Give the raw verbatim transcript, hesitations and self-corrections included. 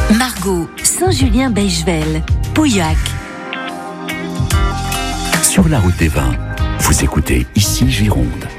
Margaux, Saint-Julien-Bechevel, Pauillac. Sur la route des vins, vous écoutez Ici Gironde.